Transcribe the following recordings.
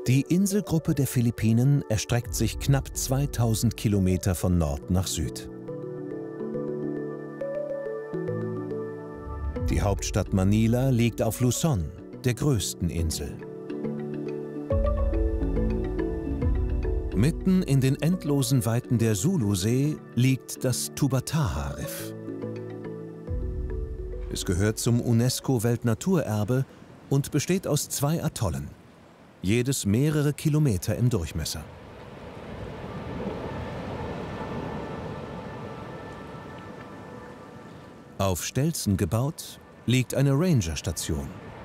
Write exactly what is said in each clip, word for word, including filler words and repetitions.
Die Inselgruppe der Philippinen erstreckt sich knapp zweitausend Kilometer von Nord nach Süd. Die Hauptstadt Manila liegt auf Luzon, der größten Insel. Mitten in den endlosen Weiten der Sulusee liegt das Tubataha-Riff. Es gehört zum UNESCO-Weltnaturerbe und besteht aus zwei Atollen, jedes mehrere Kilometer im Durchmesser. Auf Stelzen gebaut liegt eine Ranger-Station.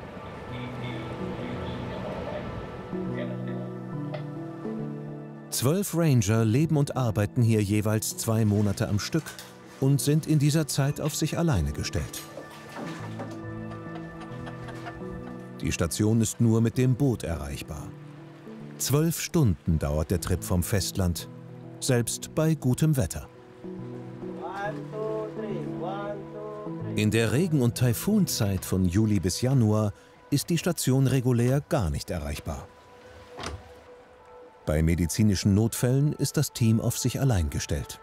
Zwölf Ranger leben und arbeiten hier jeweils zwei Monate am Stück und sind in dieser Zeit auf sich alleine gestellt. Die Station ist nur mit dem Boot erreichbar. Zwölf Stunden dauert der Trip vom Festland, selbst bei gutem Wetter. In der Regen- und Taifunzeit von Juli bis Januar ist die Station regulär gar nicht erreichbar. Bei medizinischen Notfällen ist das Team auf sich allein gestellt.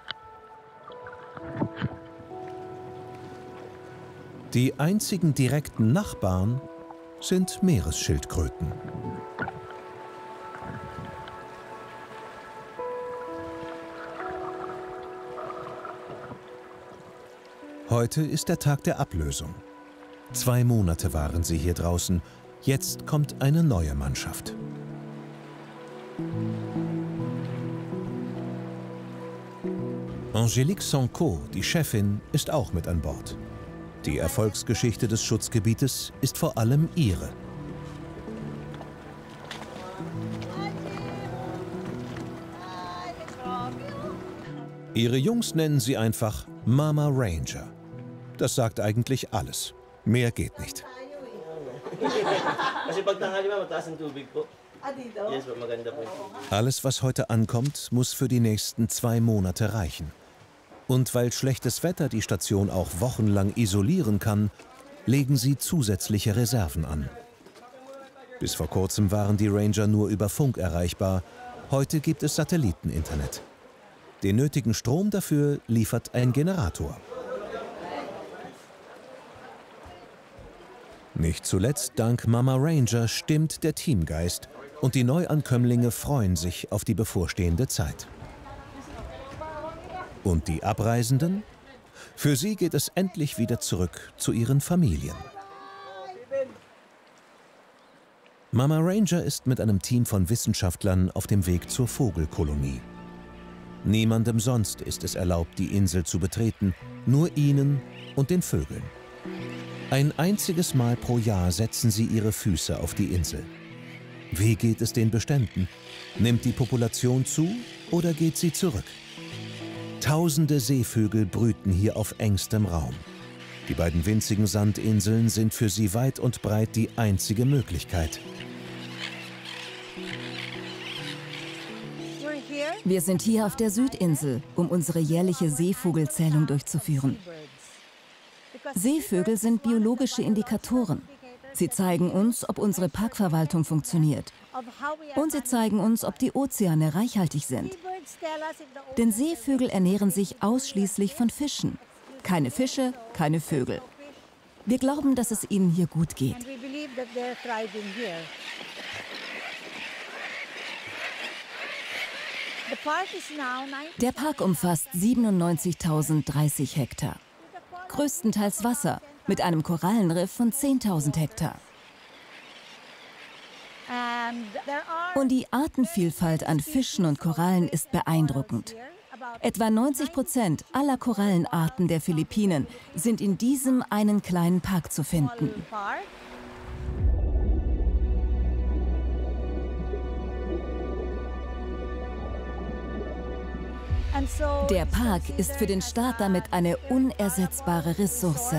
Die einzigen direkten Nachbarn sind Meeresschildkröten. Heute ist der Tag der Ablösung. Zwei Monate waren sie hier draußen. Jetzt kommt eine neue Mannschaft. Angélique Sanko, die Chefin, ist auch mit an Bord. Die Erfolgsgeschichte des Schutzgebietes ist vor allem ihre. Ihre Jungs nennen sie einfach Mama Ranger. Das sagt eigentlich alles. Mehr geht nicht. Alles, was heute ankommt, muss für die nächsten zwei Monate reichen. Und weil schlechtes Wetter die Station auch wochenlang isolieren kann, legen sie zusätzliche Reserven an. Bis vor kurzem waren die Ranger nur über Funk erreichbar. Heute gibt es Satelliteninternet. Den nötigen Strom dafür liefert ein Generator. Nicht zuletzt dank Mama Ranger stimmt der Teamgeist und die Neuankömmlinge freuen sich auf die bevorstehende Zeit. Und die Abreisenden? Für sie geht es endlich wieder zurück zu ihren Familien. Mama Ranger ist mit einem Team von Wissenschaftlern auf dem Weg zur Vogelkolonie. Niemandem sonst ist es erlaubt, die Insel zu betreten, nur ihnen und den Vögeln. Ein einziges Mal pro Jahr setzen sie ihre Füße auf die Insel. Wie geht es den Beständen? Nimmt die Population zu oder geht sie zurück? Tausende Seevögel brüten hier auf engstem Raum. Die beiden winzigen Sandinseln sind für sie weit und breit die einzige Möglichkeit. Wir sind hier auf der Südinsel, um unsere jährliche Seevogelzählung durchzuführen. Seevögel sind biologische Indikatoren. Sie zeigen uns, ob unsere Parkverwaltung funktioniert. Und sie zeigen uns, ob die Ozeane reichhaltig sind. Denn Seevögel ernähren sich ausschließlich von Fischen. Keine Fische, keine Vögel. Wir glauben, dass es ihnen hier gut geht. Der Park umfasst siebenundneunzigtausenddreißig Hektar. Größtenteils Wasser, mit einem Korallenriff von zehntausend Hektar. Und die Artenvielfalt an Fischen und Korallen ist beeindruckend. Etwa neunzig Prozent aller Korallenarten der Philippinen sind in diesem einen kleinen Park zu finden. Der Park ist für den Staat damit eine unersetzbare Ressource.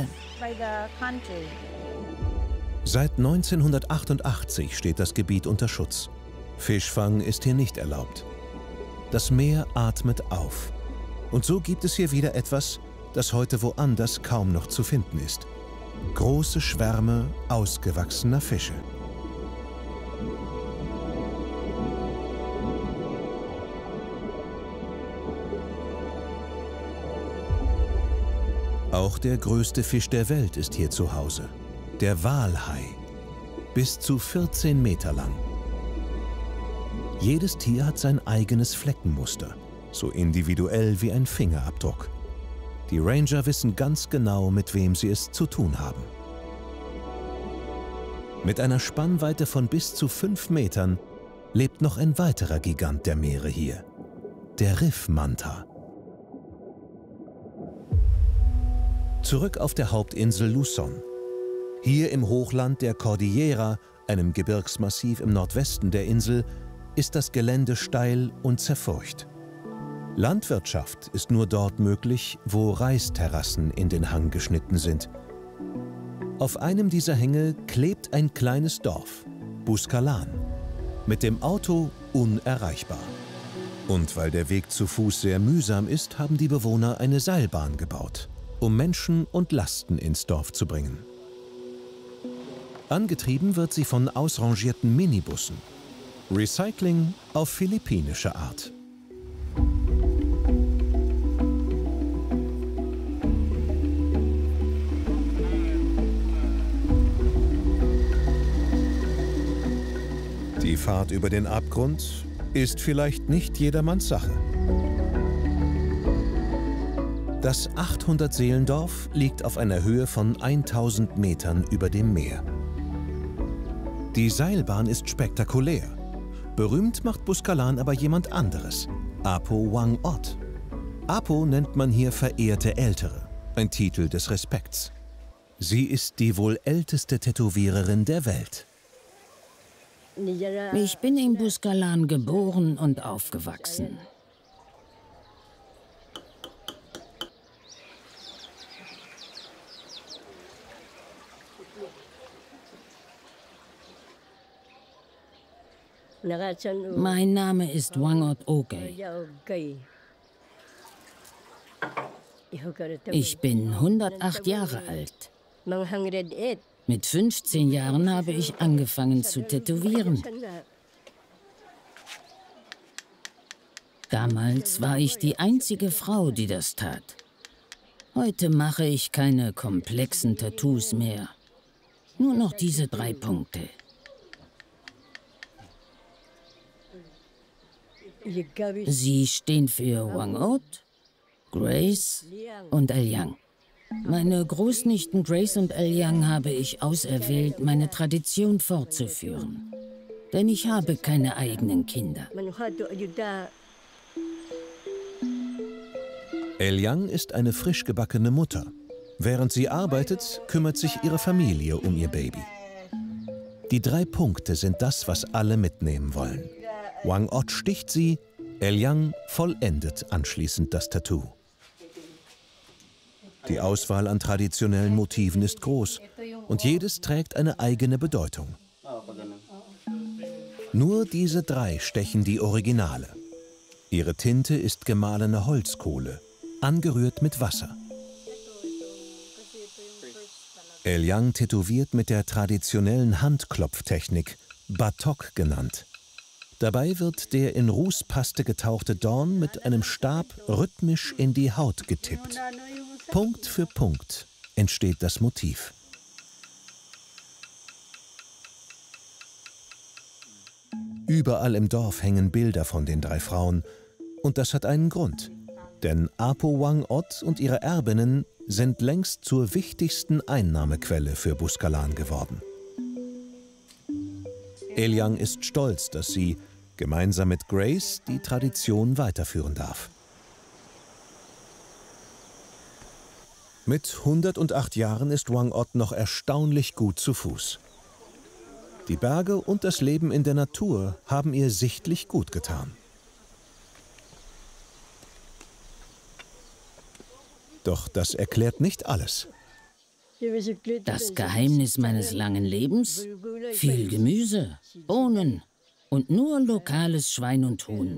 Seit neunzehnhundertachtundachtzig steht das Gebiet unter Schutz. Fischfang ist hier nicht erlaubt. Das Meer atmet auf. Und so gibt es hier wieder etwas, das heute woanders kaum noch zu finden ist. Große Schwärme ausgewachsener Fische. Auch der größte Fisch der Welt ist hier zu Hause, der Walhai, bis zu vierzehn Meter lang. Jedes Tier hat sein eigenes Fleckenmuster, so individuell wie ein Fingerabdruck. Die Ranger wissen ganz genau, mit wem sie es zu tun haben. Mit einer Spannweite von bis zu fünf Metern lebt noch ein weiterer Gigant der Meere hier, der Riffmanta. Zurück auf der Hauptinsel Luzon. Hier im Hochland der Cordillera, einem Gebirgsmassiv im Nordwesten der Insel, ist das Gelände steil und zerfurcht. Landwirtschaft ist nur dort möglich, wo Reisterrassen in den Hang geschnitten sind. Auf einem dieser Hänge klebt ein kleines Dorf, Buscalan, mit dem Auto unerreichbar. Und weil der Weg zu Fuß sehr mühsam ist, haben die Bewohner eine Seilbahn gebaut, um Menschen und Lasten ins Dorf zu bringen. Angetrieben wird sie von ausrangierten Minibussen. Recycling auf philippinische Art. Die Fahrt über den Abgrund ist vielleicht nicht jedermanns Sache. Das achthundert-Seelendorf liegt auf einer Höhe von tausend Metern über dem Meer. Die Seilbahn ist spektakulär. Berühmt macht Buscalan aber jemand anderes, Apo Wang Ot. Apo nennt man hier verehrte Ältere, ein Titel des Respekts. Sie ist die wohl älteste Tätowiererin der Welt. Ich bin in Buscalan geboren und aufgewachsen. Mein Name ist Wangot Ogay. Ich bin hundertacht Jahre alt. Mit fünfzehn Jahren habe ich angefangen zu tätowieren. Damals war ich die einzige Frau, die das tat. Heute mache ich keine komplexen Tattoos mehr. Nur noch diese drei Punkte. Sie stehen für Wangot, Grace und Elyang. Meine Großnichten Grace und Elyang habe ich auserwählt, meine Tradition fortzuführen. Denn ich habe keine eigenen Kinder. Elyang ist eine frisch gebackene Mutter. Während sie arbeitet, kümmert sich ihre Familie um ihr Baby. Die drei Punkte sind das, was alle mitnehmen wollen. Wang Ot sticht sie, Elyang vollendet anschließend das Tattoo. Die Auswahl an traditionellen Motiven ist groß und jedes trägt eine eigene Bedeutung. Nur diese drei stechen die Originale. Ihre Tinte ist gemahlene Holzkohle, angerührt mit Wasser. Elyang tätowiert mit der traditionellen Handklopftechnik, Batok genannt. Dabei wird der in Rußpaste getauchte Dorn mit einem Stab rhythmisch in die Haut getippt. Punkt für Punkt entsteht das Motiv. Überall im Dorf hängen Bilder von den drei Frauen. Und das hat einen Grund. Denn Apo Wang Ot und ihre Erbinnen sind längst zur wichtigsten Einnahmequelle für Buscalan geworden. Elyang ist stolz, dass sie, gemeinsam mit Grace, die Tradition weiterführen darf. Mit hundertacht Jahren ist Wang Ot noch erstaunlich gut zu Fuß. Die Berge und das Leben in der Natur haben ihr sichtlich gut getan. Doch das erklärt nicht alles. Das Geheimnis meines langen Lebens? Viel Gemüse, Bohnen und nur lokales Schwein und Huhn.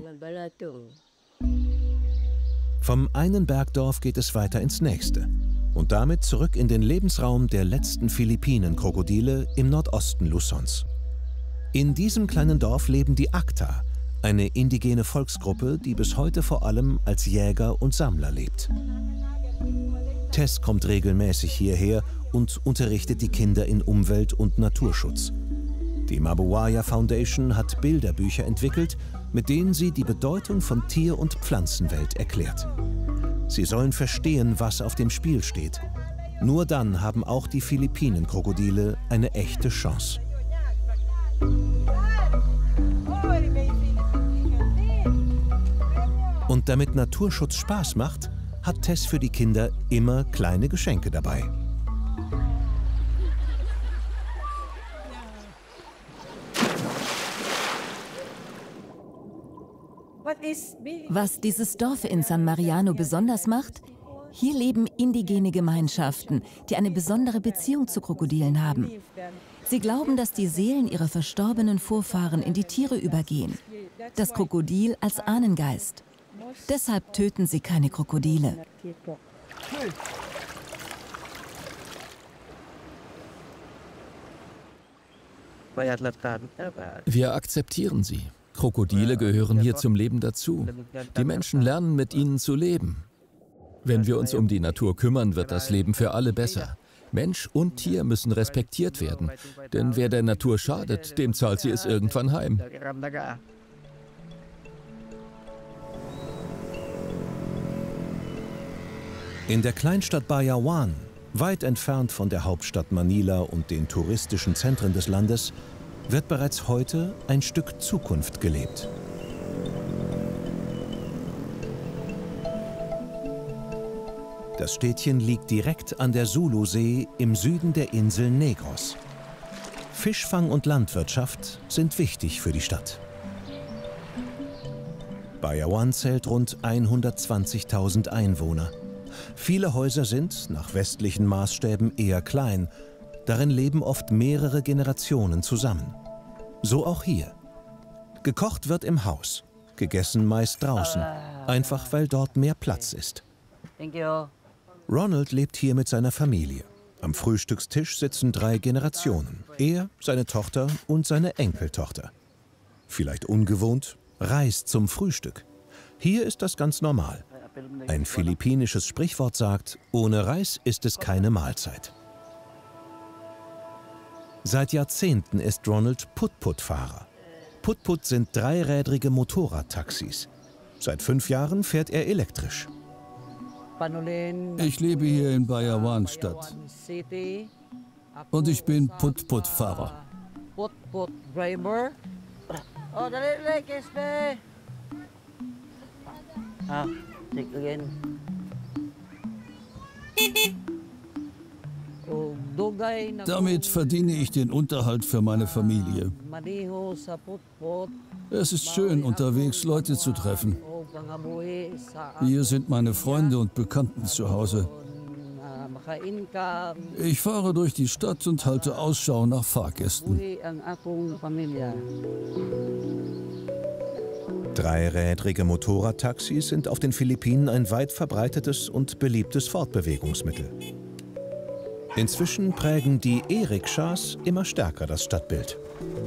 Vom einen Bergdorf geht es weiter ins nächste und damit zurück in den Lebensraum der letzten Philippinen-Krokodile im Nordosten Luzons. In diesem kleinen Dorf leben die Akta, eine indigene Volksgruppe, die bis heute vor allem als Jäger und Sammler lebt. Tess kommt regelmäßig hierher und unterrichtet die Kinder in Umwelt- und Naturschutz. Die Mabuaya Foundation hat Bilderbücher entwickelt, mit denen sie die Bedeutung von Tier- und Pflanzenwelt erklärt. Sie sollen verstehen, was auf dem Spiel steht. Nur dann haben auch die Philippinenkrokodile eine echte Chance. Und damit Naturschutz Spaß macht, hat Tess für die Kinder immer kleine Geschenke dabei. Was dieses Dorf in San Mariano besonders macht? Hier leben indigene Gemeinschaften, die eine besondere Beziehung zu Krokodilen haben. Sie glauben, dass die Seelen ihrer verstorbenen Vorfahren in die Tiere übergehen. Das Krokodil als Ahnengeist. Deshalb töten sie keine Krokodile. Wir akzeptieren sie. Krokodile gehören hier zum Leben dazu. Die Menschen lernen, mit ihnen zu leben. Wenn wir uns um die Natur kümmern, wird das Leben für alle besser. Mensch und Tier müssen respektiert werden. Denn wer der Natur schadet, dem zahlt sie es irgendwann heim. In der Kleinstadt Bayawan, weit entfernt von der Hauptstadt Manila und den touristischen Zentren des Landes, wird bereits heute ein Stück Zukunft gelebt. Das Städtchen liegt direkt an der Sulusee im Süden der Insel Negros. Fischfang und Landwirtschaft sind wichtig für die Stadt. Bayawan zählt rund hundertzwanzigtausend Einwohner. Viele Häuser sind, nach westlichen Maßstäben, eher klein. Darin leben oft mehrere Generationen zusammen. So auch hier. Gekocht wird im Haus, gegessen meist draußen, einfach weil dort mehr Platz ist. Ronald lebt hier mit seiner Familie. Am Frühstückstisch sitzen drei Generationen. Er, seine Tochter und seine Enkeltochter. Vielleicht ungewohnt, Reis zum Frühstück. Hier ist das ganz normal. Ein philippinisches Sprichwort sagt, ohne Reis ist es keine Mahlzeit. Seit Jahrzehnten ist Ronald Put-Put-Fahrer. Put-Put sind dreirädrige Motorradtaxis. Seit fünf Jahren fährt er elektrisch. Ich lebe hier in Bayawan-Stadt und ich bin Put-Put-Fahrer. Damit verdiene ich den Unterhalt für meine Familie. Es ist schön, unterwegs Leute zu treffen. Hier sind meine Freunde und Bekannten zu Hause. Ich fahre durch die Stadt und halte Ausschau nach Fahrgästen. Dreirädrige Motorradtaxis sind auf den Philippinen ein weit verbreitetes und beliebtes Fortbewegungsmittel. Inzwischen prägen die E-Rikschas immer stärker das Stadtbild.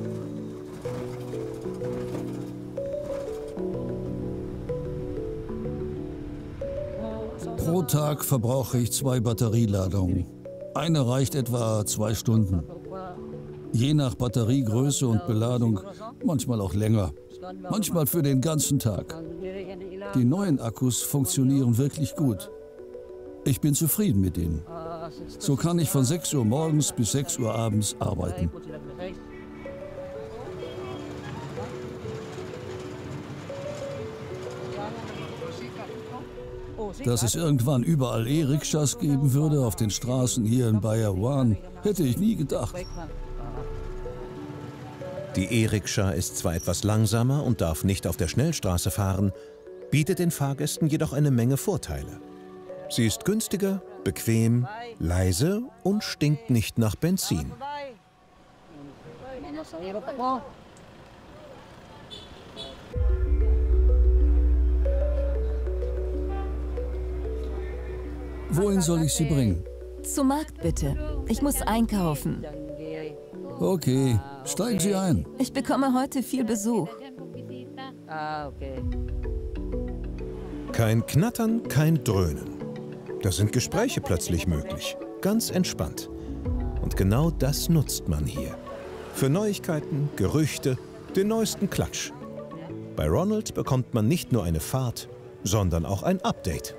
Pro Tag verbrauche ich zwei Batterieladungen. Eine reicht etwa zwei Stunden. Je nach Batteriegröße und Beladung, manchmal auch länger. Manchmal für den ganzen Tag. Die neuen Akkus funktionieren wirklich gut. Ich bin zufrieden mit ihnen. So kann ich von sechs Uhr morgens bis sechs Uhr abends arbeiten. Dass es irgendwann überall E-Rikschas geben würde auf den Straßen hier in Bayawan, hätte ich nie gedacht. Die E-Rikscha ist zwar etwas langsamer und darf nicht auf der Schnellstraße fahren, bietet den Fahrgästen jedoch eine Menge Vorteile. Sie ist günstiger, bequem, leise und stinkt nicht nach Benzin. Wohin soll ich Sie bringen? Zum Markt bitte. Ich muss einkaufen. Okay, steigen Sie ein. Ich bekomme heute viel Besuch. Kein Knattern, kein Dröhnen. Da sind Gespräche plötzlich möglich. Ganz entspannt. Und genau das nutzt man hier. Für Neuigkeiten, Gerüchte, den neuesten Klatsch. Bei Ronald bekommt man nicht nur eine Fahrt, sondern auch ein Update.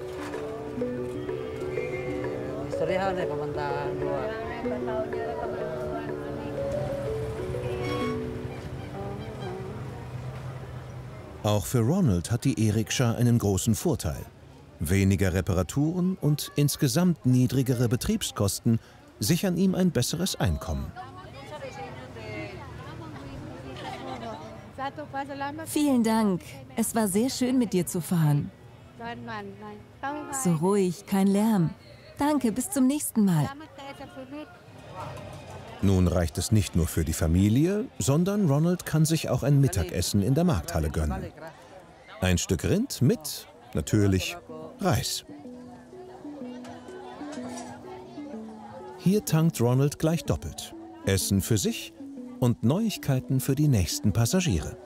Auch für Ronald hat die E-Rikscha einen großen Vorteil. Weniger Reparaturen und insgesamt niedrigere Betriebskosten sichern ihm ein besseres Einkommen. Vielen Dank. Es war sehr schön, mit dir zu fahren. So ruhig, kein Lärm. Danke, bis zum nächsten Mal. Nun reicht es nicht nur für die Familie, sondern Ronald kann sich auch ein Mittagessen in der Markthalle gönnen. Ein Stück Rind mit, natürlich, Reis. Hier tankt Ronald gleich doppelt. Essen für sich und Neuigkeiten für die nächsten Passagiere.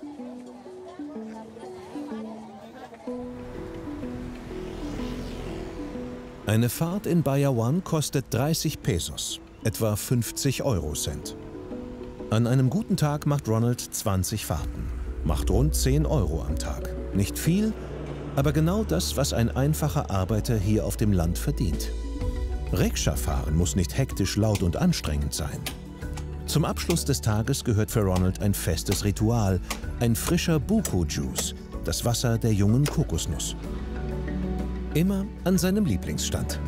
Eine Fahrt in Bayawan kostet dreißig Pesos, etwa fünfzig Eurocent. An einem guten Tag macht Ronald zwanzig Fahrten, macht rund zehn Euro am Tag. Nicht viel, aber genau das, was ein einfacher Arbeiter hier auf dem Land verdient. Rikscha fahren muss nicht hektisch, laut und anstrengend sein. Zum Abschluss des Tages gehört für Ronald ein festes Ritual, ein frischer Buko-Juice, das Wasser der jungen Kokosnuss. Immer an seinem Lieblingsstand.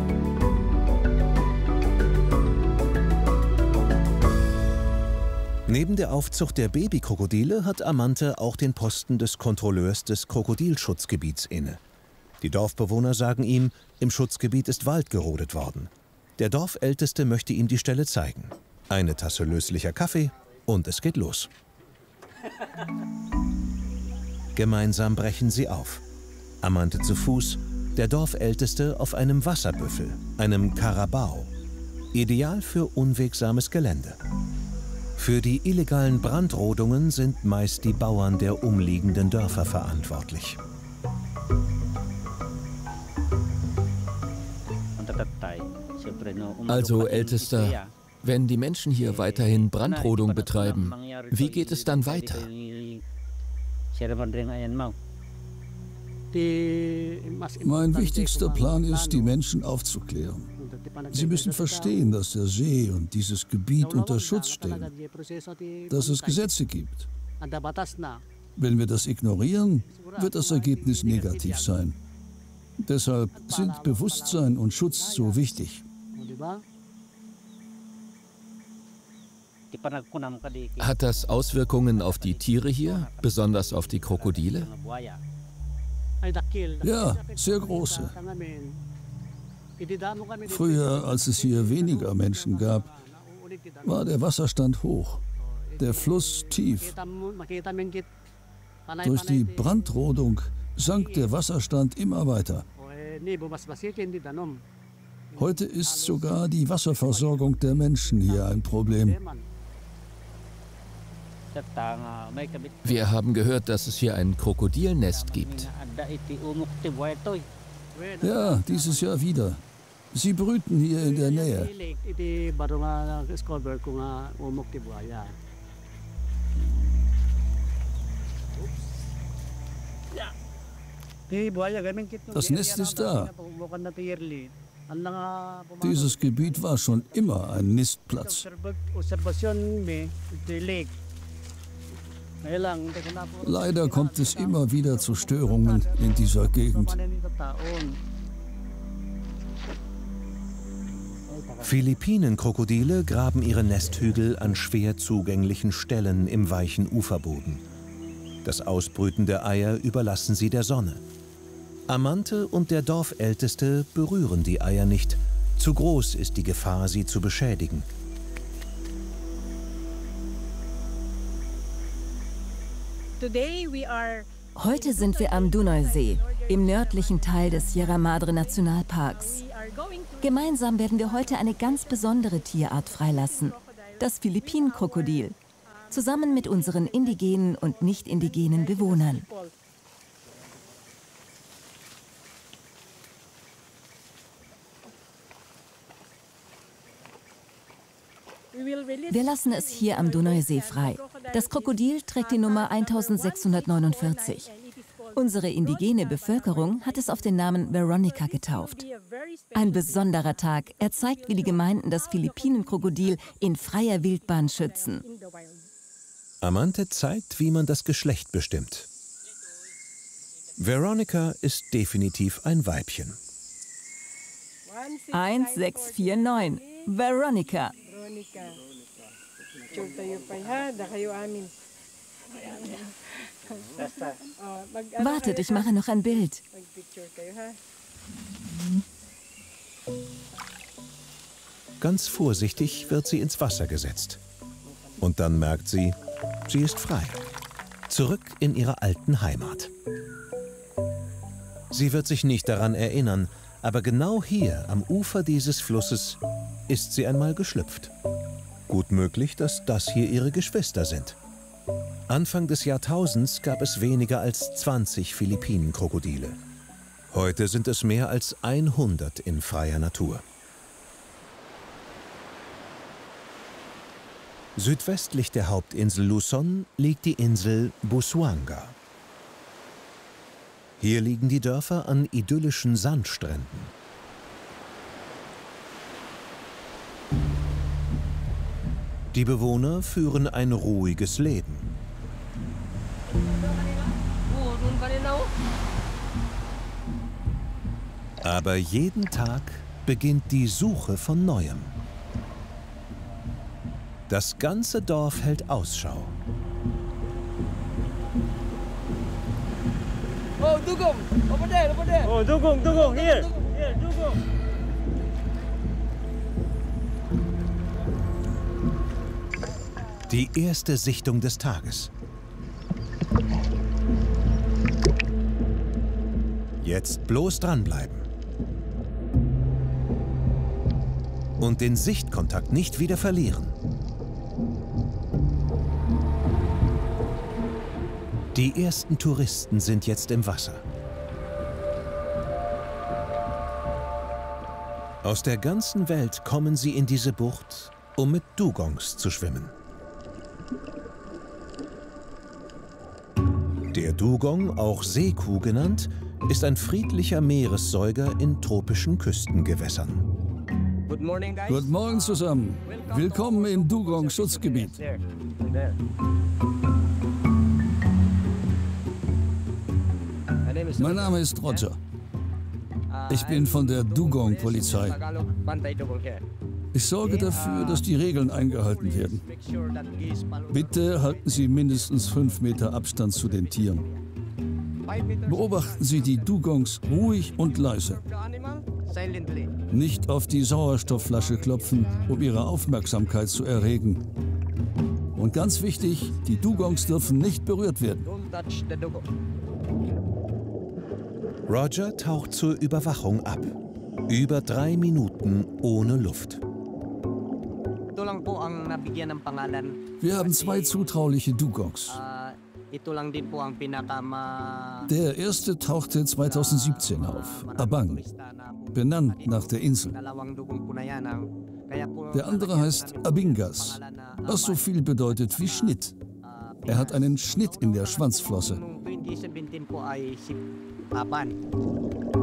Neben der Aufzucht der Babykrokodile hat Amante auch den Posten des Kontrolleurs des Krokodilschutzgebiets inne. Die Dorfbewohner sagen ihm, im Schutzgebiet ist Wald gerodet worden. Der Dorfälteste möchte ihm die Stelle zeigen. Eine Tasse löslicher Kaffee und es geht los. Gemeinsam brechen sie auf. Amante zu Fuß, der Dorfälteste auf einem Wasserbüffel, einem Carabao. Ideal für unwegsames Gelände. Für die illegalen Brandrodungen sind meist die Bauern der umliegenden Dörfer verantwortlich. Also, Ältester, wenn die Menschen hier weiterhin Brandrodung betreiben, wie geht es dann weiter? Mein wichtigster Plan ist, die Menschen aufzuklären. Sie müssen verstehen, dass der See und dieses Gebiet unter Schutz stehen, dass es Gesetze gibt. Wenn wir das ignorieren, wird das Ergebnis negativ sein. Deshalb sind Bewusstsein und Schutz so wichtig. Hat das Auswirkungen auf die Tiere hier, besonders auf die Krokodile? Ja, sehr große. Früher, als es hier weniger Menschen gab, war der Wasserstand hoch, der Fluss tief. Durch die Brandrodung sank der Wasserstand immer weiter. Heute ist sogar die Wasserversorgung der Menschen hier ein Problem. Wir haben gehört, dass es hier ein Krokodilnest gibt. Ja, dieses Jahr wieder. Sie brüten hier in der Nähe. Das Nest ist da. Dieses Gebiet war schon immer ein Nistplatz. Leider kommt es immer wieder zu Störungen in dieser Gegend. Philippinenkrokodile graben ihre Nesthügel an schwer zugänglichen Stellen im weichen Uferboden. Das Ausbrüten der Eier überlassen sie der Sonne. Amante und der Dorfälteste berühren die Eier nicht. Zu groß ist die Gefahr, sie zu beschädigen. Heute sind wir am Dunausee, im nördlichen Teil des Sierra Madre Nationalparks. Gemeinsam werden wir heute eine ganz besondere Tierart freilassen, das Philippinenkrokodil, zusammen mit unseren indigenen und nicht indigenen Bewohnern. Wir lassen es hier am Dunausee frei. Das Krokodil trägt die Nummer eintausendsechshundertneunundvierzig. Unsere indigene Bevölkerung hat es auf den Namen Veronica getauft. Ein besonderer Tag. Er zeigt, wie die Gemeinden das Philippinenkrokodil in freier Wildbahn schützen. Amante zeigt, wie man das Geschlecht bestimmt. Veronica ist definitiv ein Weibchen. eins sechs vier neun. Veronica. Wartet, ich mache noch ein Bild. Ganz vorsichtig wird sie ins Wasser gesetzt. Und dann merkt sie, sie ist frei. Zurück in ihre alten Heimat. Sie wird sich nicht daran erinnern, aber genau hier am Ufer dieses Flusses ist sie einmal geschlüpft. Gut möglich, dass das hier ihre Geschwister sind. Anfang des Jahrtausends gab es weniger als zwanzig Philippinenkrokodile. Heute sind es mehr als hundert in freier Natur. Südwestlich der Hauptinsel Luzon liegt die Insel Busuanga. Hier liegen die Dörfer an idyllischen Sandstränden. Die Bewohner führen ein ruhiges Leben. Aber jeden Tag beginnt die Suche von Neuem. Das ganze Dorf hält Ausschau. Oh, Dugong! Over there, over there! Oh, Dugong, Dugong, here! Here, Dugong! Die erste Sichtung des Tages. Jetzt bloß dranbleiben. Und den Sichtkontakt nicht wieder verlieren. Die ersten Touristen sind jetzt im Wasser. Aus der ganzen Welt kommen sie in diese Bucht, um mit Dugongs zu schwimmen. Der Dugong, auch Seekuh genannt, ist ein friedlicher Meeressäuger in tropischen Küstengewässern. Good morning, guys. Guten Morgen zusammen. Willkommen im Dugong-Schutzgebiet. Mein Name ist Roger. Ich bin von der Dugong-Polizei. Ich sorge dafür, dass die Regeln eingehalten werden. Bitte halten Sie mindestens fünf Meter Abstand zu den Tieren. Beobachten Sie die Dugongs ruhig und leise. Nicht auf die Sauerstoffflasche klopfen, um ihre Aufmerksamkeit zu erregen. Und ganz wichtig, die Dugongs dürfen nicht berührt werden. Roger taucht zur Überwachung ab. Über drei Minuten ohne Luft. Wir haben zwei zutrauliche Dugongs. Der erste tauchte zweitausendsiebzehn auf, Abang, benannt nach der Insel. Der andere heißt Abingas, was so viel bedeutet wie Schnitt. Er hat einen Schnitt in der Schwanzflosse.